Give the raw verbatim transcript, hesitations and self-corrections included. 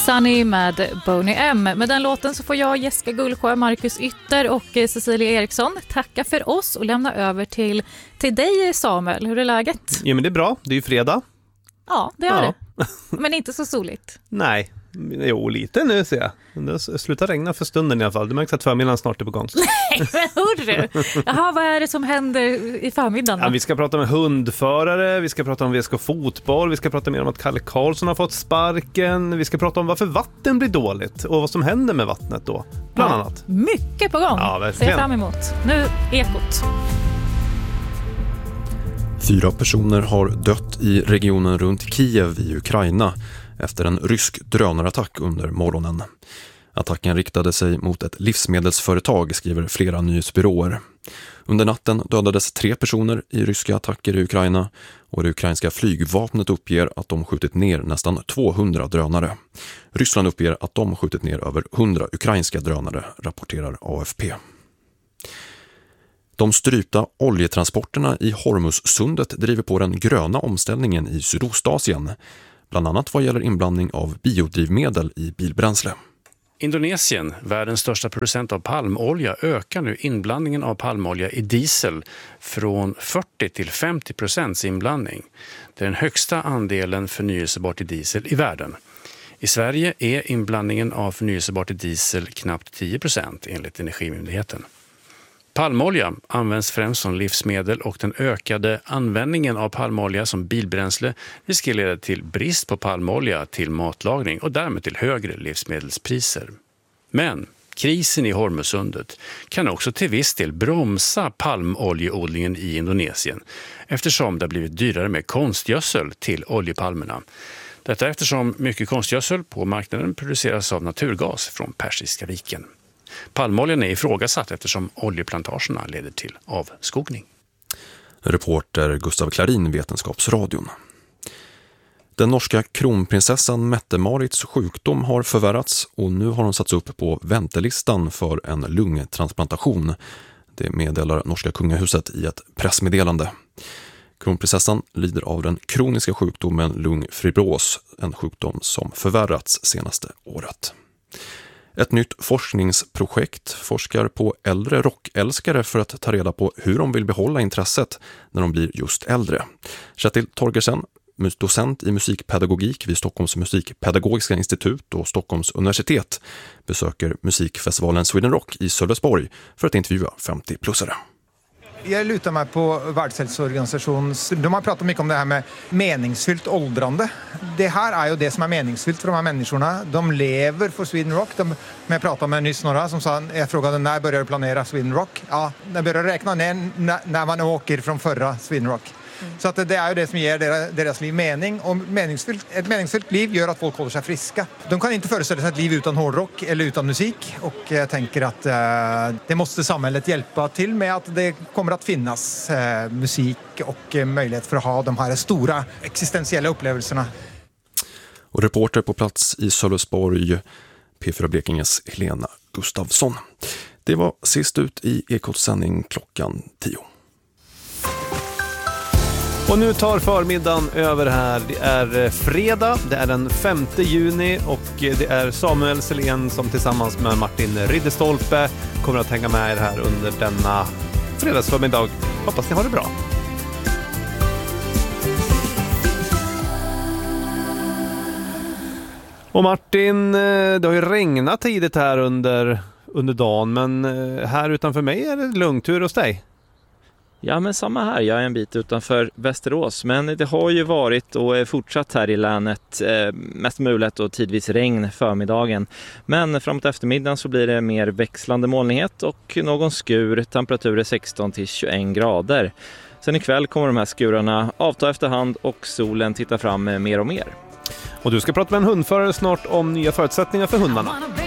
Sunny med Boney M. Med den låten så får jag, Jessica Gullsjö, Marcus Ytter och Cecilia Eriksson tacka för oss och lämna över till, till dig, Samuel. Hur är läget? Ja, men det är bra. Det är ju fredag. Ja, det är ja. det. Men inte så soligt. Nej, jo, lite nu ser jag. Det slutar regna för stunden i alla fall. Du märks att förmiddagen snart är på gång. Nej, men hörru! Jaha, vad är det som händer i förmiddagen då? Ja, vi ska prata med hundförare, vi ska prata om V S K fotboll, vi ska prata mer om att Kalle Karlsson har fått sparken, vi ska prata om varför vatten blir dåligt och vad som händer med vattnet då, bland ja, annat. Mycket på gång. Ja, verkligen. Ser fram emot. Nu Ekot. Fyra personer har dött i regionen runt Kiev i Ukraina efter en rysk drönarattack under morgonen. Attacken riktade sig mot ett livsmedelsföretag, skriver flera nyhetsbyråer. Under natten dödades tre personer i ryska attacker i Ukraina och det ukrainska flygvapnet uppger att de skjutit ner nästan tvåhundra drönare. Ryssland uppger att de skjutit ner över hundra ukrainska drönare, rapporterar A F P. De strypta oljetransporterna i Hormuzsundet driver på den gröna omställningen i Sydostasien, bland annat vad gäller inblandning av biodrivmedel i bilbränsle. Indonesien, världens största producent av palmolja, ökar nu inblandningen av palmolja i diesel från fyrtio till femtio procents inblandning. Det är den högsta andelen förnyelsebart i diesel i världen. I Sverige är inblandningen av förnyelsebart i diesel knappt tio procent enligt Energimyndigheten. Palmolja används främst som livsmedel och den ökade användningen av palmolja som bilbränsle riskerar leda till brist på palmolja till matlagning och därmed till högre livsmedelspriser. Men krisen i Hormuzsundet kan också till viss del bromsa palmoljeodlingen i Indonesien eftersom det har blivit dyrare med konstgödsel till oljepalmerna. Detta eftersom mycket konstgödsel på marknaden produceras av naturgas från Persiska viken. Palmoljan är ifrågasatt eftersom oljeplantagerna leder till avskogning. Reporter Gustav Klarin, Vetenskapsradion. Den norska kronprinsessan Mette-Marits sjukdom har förvärrats och nu har hon satts upp på väntelistan för en lungtransplantation. Det meddelar norska kungahuset i ett pressmeddelande. Kronprinsessan lider av den kroniska sjukdomen lungfibros, en sjukdom som förvärrats senaste året. Ett nytt forskningsprojekt forskar på äldre rockälskare för att ta reda på hur de vill behålla intresset när de blir just äldre. Kjetil Torgersen, docent i musikpedagogik vid Stockholms musikpedagogiska institut och Stockholms universitet, besöker musikfestivalen Sweden Rock i Sölvesborg för att intervjua femtio-plussare. Jag lutar mig på Världshälsoorganisationen. De har pratat mycket om det här med meningsfyllt åldrande. Det här är ju det som är meningsfyllt för de här människorna. De lever för Sweden Rock. De, jag pratade med nyss några som sa, jag frågade när börjar du planera Sweden Rock? Ja, när börjar räkna ner när, när man åker från förra Sweden Rock. Mm. Så att det är ju det som ger deras, deras liv mening. Och meningsfyllt, ett meningsfyllt liv gör att folk håller sig friska. De kan inte föreställa sig ett liv utan hårdrock eller utan musik. Och jag tänker att eh, det måste samhället hjälpa till med att det kommer att finnas eh, musik och eh, möjlighet för att ha de här stora existentiella upplevelserna. Och reporter på plats i Sölvesborg, P fyra Blekinges Helena Gustafsson. Det var sist ut i Ekots sändning klockan tio. Och nu tar förmiddagen över här. Det är fredag, det är den femte juni och det är Samuel Selén som tillsammans med Martin Ridderstolpe kommer att hänga med er här under denna fredagsförmiddag. Hoppas ni har det bra. Och Martin, det har ju regnat tidigt här under, under dagen, men här utanför mig är det lugnt. Hur hos dig? Ja, men samma här. Jag är en bit utanför Västerås, men det har ju varit och är fortsatt här i länet eh, mest mulet och tidvis regn förmiddagen. Men framåt eftermiddagen så blir det mer växlande molnighet och någon skur, temperaturer sexton till tjugoett grader. Sen ikväll kommer de här skurarna avta efterhand och solen tittar fram mer och mer. Och du ska prata med en hundförare snart om nya förutsättningar för hundarna.